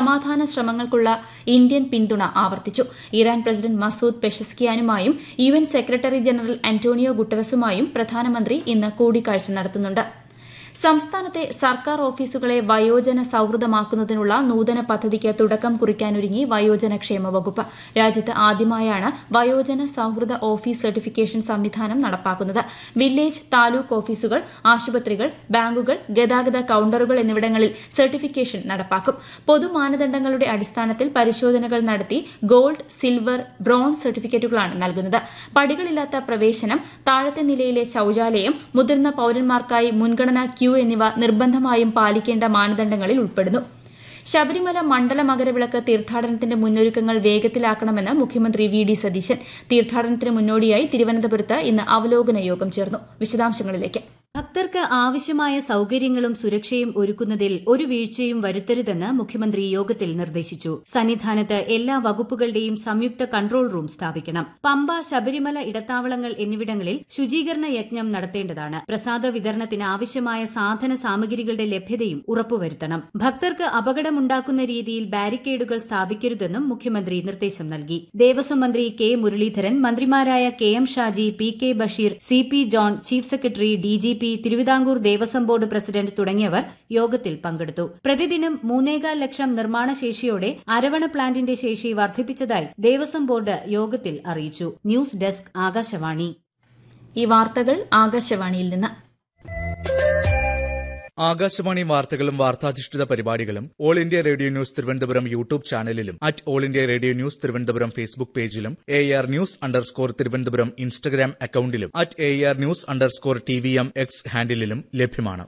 സമാധാന ശ്രമങ്ങൾക്കുള്ള ഇന്ത്യൻ പിന്തുണ ആവർത്തിച്ചു. Iran president Masoud പെഷസ്കിയാനുമായും UN secretary general Antonio ഗുട്ടറസുമായും പ്രധാനമന്ത്രി ഇന്ന് കൂടിക്കാഴ്ച നടത്തുന്നുണ്ട്. സംസ്ഥാനത്തെ സർക്കാർ ഓഫീസുകളെ വയോജന സൌഹൃദമാക്കുന്നതിനുള്ള നൂതന പദ്ധതിക്ക് തുടക്കം കുറിക്കാനൊരുങ്ങി വയോജനക്ഷേമ വകുപ്പ്. രാജ്യത്ത് ആദ്യമായാണ് വയോജന സൌഹൃദ ഓഫീസ് സർട്ടിഫിക്കേഷൻ സംവിധാനം നടപ്പാക്കുന്നത്. വില്ലേജ്, താലൂക്ക് ഓഫീസുകൾ, ആശുപത്രികൾ, ബാങ്കുകൾ, ഗതാഗത കൌണ്ടറുകൾ എന്നിവിടങ്ങളിൽ സർട്ടിഫിക്കേഷൻ നടപ്പാക്കും. പൊതുമാനദണ്ഡങ്ങളുടെ അടിസ്ഥാനത്തിൽ പരിശോധനകൾ നടത്തി ഗോൾഡ്, സിൽവർ, ബ്രോൺസ് സർട്ടിഫിക്കറ്റുകളാണ് നൽകുന്നത്. പടികളില്ലാത്ത പ്രവേശനം, താഴത്തെ നിലയിലെ ശൌചാലയം, മുതിർന്ന പൌരന്മാർക്കായി മുൻഗണനാ ക്യൂ എന്നിവ നിർബന്ധമായും പാലിക്കേണ്ട മാനദണ്ഡങ്ങളിൽ ഉൾപ്പെടുന്നു. ശബരിമല മണ്ഡല മകരവിളക്ക് തീർത്ഥാടനത്തിന്റെ മുന്നൊരുക്കങ്ങൾ വേഗത്തിലാക്കണമെന്ന് മുഖ്യമന്ത്രി VD സതീശൻ. തീർത്ഥാടനത്തിന് മുന്നോടിയായി തിരുവനന്തപുരത്ത് ഇന്ന് അവലോകന യോഗം ചേർന്നു. വിശദാംശങ്ങളിലേക്ക്. ഭക്തർക്ക് ആവശ്യമായ സൌകര്യങ്ങളും സുരക്ഷയും ഒരുക്കുന്നതിൽ ഒരു വീഴ്ചയും വരുത്തരുതെന്ന് മുഖ്യമന്ത്രി യോഗത്തിൽ നിർദ്ദേശിച്ചു. സന്നിധാനത്ത് എല്ലാ വകുപ്പുകളുടെയും സംയുക്ത കൺട്രോൾ റൂം സ്ഥാപിക്കണം. പമ്പ, ശബരിമല ഇടത്താവളങ്ങൾ എന്നിവിടങ്ങളിൽ ശുചീകരണ യജ്ഞം നടത്തേണ്ടതാണ്. പ്രസാദ വിതരണത്തിന് ആവശ്യമായ സാധന സാമഗ്രികളുടെ ലഭ്യതയും ഉറപ്പുവരുത്തണം. ഭക്തർക്ക് അപകടമുണ്ടാക്കുന്ന രീതിയിൽ ബാരിക്കേഡുകൾ സ്ഥാപിക്കരുതെന്നും മുഖ്യമന്ത്രി നിർദ്ദേശം നൽകി. ദേവസ്വം മന്ത്രി K മുരളീധരൻ, മന്ത്രിമാരായ KM Shaji, PK Basheer, CP John, chief secretary, DGP, Thiruvithamkoor Devaswom board president തുടങ്ങിയവർ യോഗത്തിൽ പങ്കെടുത്തു. പ്രതിദിനം 3.25 ലക്ഷം നിർമ്മാണ ശേഷിയോടെ അരവണ പ്ലാന്റിന്റെ ശേഷി വർദ്ധിപ്പിച്ചതായി ദേവസ്വം ബോർഡ് യോഗത്തിൽ അറിയിച്ചു. News desk, Akashvani. ഈ വാർത്തകൾ ആകാശവാണിയിൽ നിന്ന്. ആകാശവാണി വാർത്തകളും വാർത്താധിഷ്ഠിത പരിപാടികളും all India radio news Thiruvananthapuram YouTube ചാനലിലും all India radio news Thiruvananthapuram Facebook പേജിലും AR News_ തിരുവനന്തപുരം ഇൻസ്റ്റഗ്രാം അക്കൌണ്ടിലും AR News_TVM X ഹാൻഡിലും ലഭ്യമാണ്.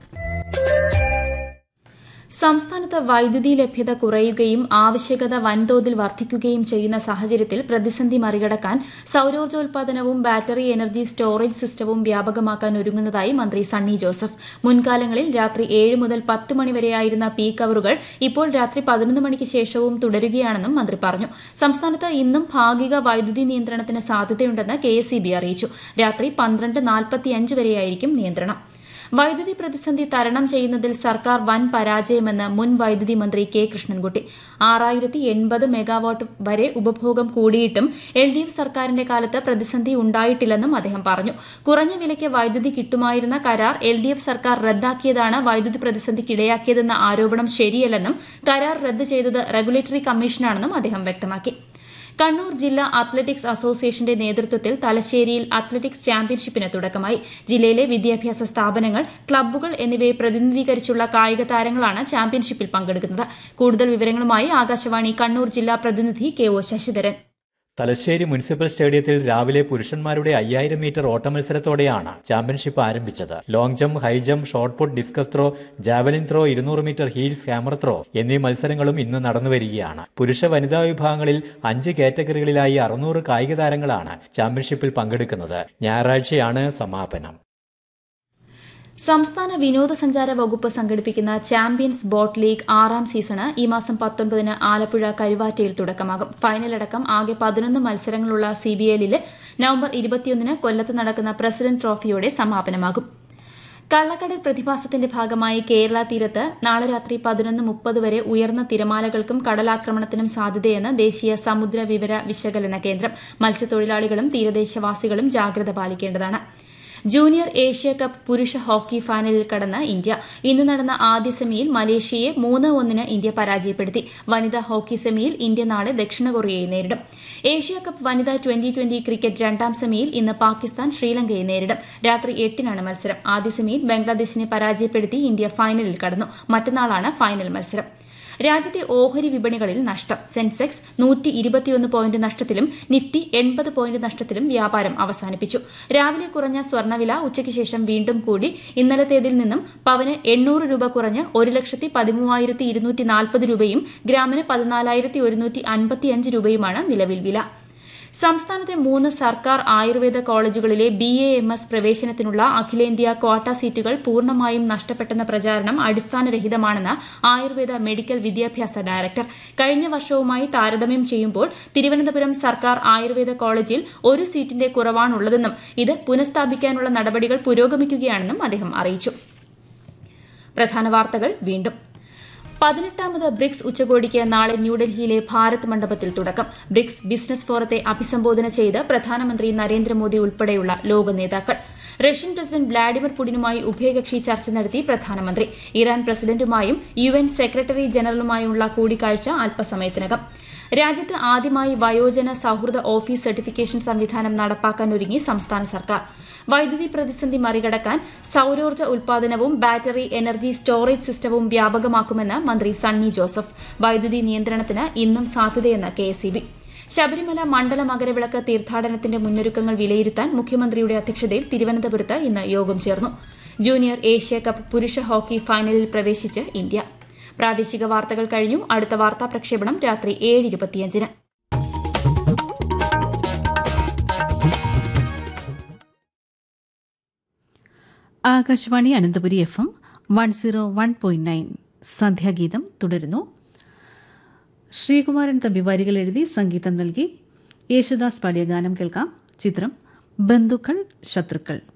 സംസ്ഥാനത്ത് വൈദ്യുതി ലഭ്യത കുറയുകയും ആവശ്യകത വൻതോതിൽ വർദ്ധിക്കുകയും ചെയ്യുന്ന സാഹചര്യത്തിൽ പ്രതിസന്ധി മറികടക്കാൻ സൌരോർജ്ജോൽപാദനവും ബാറ്ററി എനർജി സ്റ്റോറേജ് സിസ്റ്റവും വ്യാപകമാക്കാൻ ഒരുങ്ങുന്നതായി മന്ത്രി സണ്ണി ജോസഫ്. മുൻകാലങ്ങളിൽ രാത്രി 7 മുതൽ 10 മണിവരെയായിരുന്ന പീക്ക് അവറുകൾ ഇപ്പോൾ രാത്രി 11 മണിക്ക് ശേഷവും തുടരുകയാണെന്നും മന്ത്രി പറഞ്ഞു. സംസ്ഥാനത്ത് ഇന്നും ഭാഗിക വൈദ്യുതി നിയന്ത്രണത്തിന് സാധ്യതയുണ്ടെന്ന് KSEB അറിയിച്ചു. രാത്രി 12:45 വരെയായിരിക്കും നിയന്ത്രണം. വൈദ്യുതി പ്രതിസന്ധി തരണം ചെയ്യുന്നതിൽ സർക്കാർ വൻ പരാജയമെന്ന് മുൻ വൈദ്യുതി മന്ത്രി K കൃഷ്ണൻകുട്ടി. 6080 മെഗാവാട്ട് വരെ ഉപഭോഗം കൂടിയിട്ടും LDF സർക്കാരിന്റെ കാലത്ത് പ്രതിസന്ധി ഉണ്ടായിട്ടില്ലെന്നും അദ്ദേഹം പറഞ്ഞു. കുറഞ്ഞ വിലയ്ക്ക് വൈദ്യുതി കിട്ടുമായിരുന്ന കരാർ LDF സർക്കാർ റദ്ദാക്കിയതാണ് വൈദ്യുതി പ്രതിസന്ധിക്കിടയാക്കിയതെന്ന ആരോപണം ശരിയല്ലെന്നും കരാർ റദ്ദ് ചെയ്തത് റെഗുലേറ്ററി കമ്മീഷനാണെന്നും അദ്ദേഹം വ്യക്തമാക്കി. കണ്ണൂർ ജില്ലാ അത്ലറ്റിക്സ് അസോസിയേഷന്റെ നേതൃത്വത്തിൽ തലശ്ശേരിയിൽ അത്ലറ്റിക്സ് ചാമ്പ്യൻഷിപ്പിന് തുടക്കമായി. ജില്ലയിലെ വിദ്യാഭ്യാസ സ്ഥാപനങ്ങൾ, ക്ലബ്ബുകൾ എന്നിവയെ പ്രതിനിധീകരിച്ചുള്ള കായിക താരങ്ങളാണ് ചാമ്പ്യൻഷിപ്പിൽ പങ്കെടുക്കുന്നത്. കൂടുതൽ വിവരങ്ങളുമായി ആകാശവാണി കണ്ണൂർ ജില്ലാ പ്രതിനിധി KO ശശിധരൻ. തലശ്ശേരി മുനിസിപ്പൽ സ്റ്റേഡിയത്തിൽ രാവിലെ പുരുഷന്മാരുടെ 5000 മീറ്റർ ഓട്ടമത്സരത്തോടെയാണ് ചാമ്പ്യൻഷിപ്പ് ആരംഭിച്ചത്. Long jump, high jump, shot put, discus throw, javelin throw, 200 metre heels, hammer throw എന്നീ മത്സരങ്ങളും ഇന്ന് നടന്നുവരികയാണ്. പുരുഷ വനിതാ വിഭാഗങ്ങളിൽ 5 കാറ്റഗറികളിലായി 600 കായിക താരങ്ങളാണ് ചാമ്പ്യൻഷിപ്പിൽ പങ്കെടുക്കുന്നത്. ഞായറാഴ്ചയാണ് സമാപനം. സംസ്ഥാന വിനോദസഞ്ചാര വകുപ്പ് സംഘടിപ്പിക്കുന്ന ചാമ്പ്യൻസ് ബോട്ട് ലീഗ് 6ാം സീസണ് ഈ മാസം 19-ന് ആലപ്പുഴ കരുവാറ്റയിൽ തുടക്കമാകും. ഫൈനലടക്കം ആകെ 11 മത്സരങ്ങളുള്ള CBLൽ നവംബർ 21-ന് കൊല്ലത്ത് നടക്കുന്ന പ്രസിഡന്റ് ട്രോഫിയോടെ സമാപനമാകും. കള്ളക്കടൽ പ്രതിഭാസത്തിന്റെ ഭാഗമായി കേരള തീരത്ത് നാളെ രാത്രി 11:30 വരെ ഉയർന്ന തിരമാലകൾക്കും കടലാക്രമണത്തിനും സാധ്യതയെന്ന് ദേശീയ സമുദ്ര വിവര വിശകലന കേന്ദ്രം. മത്സ്യത്തൊഴിലാളികളും തീരദേശവാസികളും ജാഗ്രത പാലിക്കേണ്ടതാണ്. ജൂനിയർ ഏഷ്യ കപ്പ് പുരുഷ ഹോക്കി ഫൈനലിൽ കടന്ന ഇന്ത്യ. ഇന്ന് നടന്ന ആദ്യ സെമിയിൽ മലേഷ്യയെ 3-1 ഇന്ത്യ പരാജയപ്പെടുത്തി. വനിതാ ഹോക്കി സെമിയിൽ ഇന്ത്യ നാളെ ദക്ഷിണ കൊറിയയെ നേരിടും. ഏഷ്യ കപ്പ് വനിതാ 2020 ക്രിക്കറ്റ് 2ാം സെമിയിൽ ഇന്ന് പാകിസ്ഥാൻ ശ്രീലങ്കയെ നേരിടും. രാത്രി 8-നാണ് മത്സരം. ആദ്യ സെമിയിൽ ബംഗ്ലാദേശിനെ പരാജയപ്പെടുത്തി ഇന്ത്യ ഫൈനലിൽ കടന്നു. മറ്റന്നാളാണ് ഫൈനൽ മത്സരം. രാജ്യത്തെ ഓഹരി വിപണികളിൽ നഷ്ടം. സെൻസെക്സ് 121 പോയിന്റ് നഷ്ടത്തിലും നിഫ്റ്റി 80 പോയിന്റ് നഷ്ടത്തിലും വ്യാപാരം അവസാനിപ്പിച്ചു. രാവിലെ കുറഞ്ഞ സ്വർണ്ണവില ഉച്ചയ്ക്ക് ശേഷം വീണ്ടും കൂടി. ഇന്നലത്തേതിൽ നിന്നും പവന് 800 രൂപ കുറഞ്ഞ് 1,13,240 രൂപയും ഗ്രാമിന് 14,155 രൂപയുമാണ് നിലവിൽ വില. സംസ്ഥാനത്തെ 3 സർക്കാർ ആയുർവേദ കോളേജുകളിലെ BAMS പ്രവേശനത്തിനുള്ള അഖിലേന്ത്യാ ക്വാട്ട സീറ്റുകൾ പൂർണ്ണമായും നഷ്ടപ്പെട്ടെന്ന പ്രചാരണം അടിസ്ഥാനരഹിതമാണെന്ന് ആയുർവേദ മെഡിക്കൽ വിദ്യാഭ്യാസ ഡയറക്ടർ. കഴിഞ്ഞ വർഷവുമായി താരതമ്യം ചെയ്യുമ്പോൾ തിരുവനന്തപുരം സർക്കാർ ആയുർവേദ കോളേജിൽ 1 സീറ്റിന്റെ കുറവാണുള്ളതെന്നും ഇത് പുനഃസ്ഥാപിക്കാനുള്ള നടപടികൾ പുരോഗമിക്കുകയാണെന്നും അദ്ദേഹം അറിയിച്ചു. പ്രധാന വാർത്തകൾ വീണ്ടും. 18ാമത് ബ്രിക്സ് ഉച്ചകോടിക്ക് നാളെ ന്യൂഡൽഹിയിലെ ഭാരത് മണ്ഡപത്തിൽ തുടക്കം. ബ്രിക്സ് ബിസിനസ് ഫോറത്തെ അഭിസംബോധന ചെയ്ത് പ്രധാനമന്ത്രി നരേന്ദ്രമോദി ഉൾപ്പെടെയുള്ള ലോക നേതാക്കൾ. റഷ്യൻ പ്രസിഡന്റ് വ്ളാഡിമിർ പുടിനുമായി ഉഭയകക്ഷി ചർച്ച നടത്തി പ്രധാനമന്ത്രി. ഇറാൻ പ്രസിഡന്റുമായും UN സെക്രട്ടറി ജനറലുമായുള്ള കൂടിക്കാഴ്ച അല്പസമയത്തിനകം. രാജ്യത്ത് ആദ്യമായി വയോജന സൌഹൃദ ഓഫീസ് സർട്ടിഫിക്കേഷൻ സംവിധാനം നടപ്പാക്കാനൊരുങ്ങി സംസ്ഥാന സർക്കാർ. വൈദ്യുതി പ്രതിസന്ധി മറികടക്കാൻ സൌരോർജ്ജ ഉൽപാദനവും ബാറ്ററി എനർജി സ്റ്റോറേജ് സിസ്റ്റവും വ്യാപകമാക്കുമെന്ന് മന്ത്രി സണ്ണി ജോസഫ്. വൈദ്യുതി നിയന്ത്രണത്തിന് ഇന്നും സാധ്യതയെന്ന് KSEB. ശബരിമല മണ്ഡല മകരവിളക്ക് തീർത്ഥാടനത്തിന്റെ മുന്നൊരുക്കങ്ങൾ വിലയിരുത്താൻ മുഖ്യമന്ത്രിയുടെ അധ്യക്ഷതയിൽ തിരുവനന്തപുരത്ത് ഇന്ന് യോഗം ചേർന്നു. ജൂനിയർ ഏഷ്യ കപ്പ് പുരുഷ ഹോക്കി ഫൈനലിൽ പ്രവേശിച്ച് ഇന്ത്യ. പ്രാദേശിക വാർത്തകൾ കഴിഞ്ഞു. അടുത്ത വാർത്താ പ്രക്ഷേപണം രാത്രി 7:25. ആകാശവാണി അനന്തപുരി FM 101.9 സന്ധ്യാഗീതം തുടരുന്നു. ശ്രീകുമാരൻ തമ്പി വരികൾ എഴുതി സംഗീതം നൽകി യേശുദാസ് പാടിയ ഗാനം കേൾക്കാം. ചിത്രം ബന്ധുക്കൾ ശത്രുക്കൾ.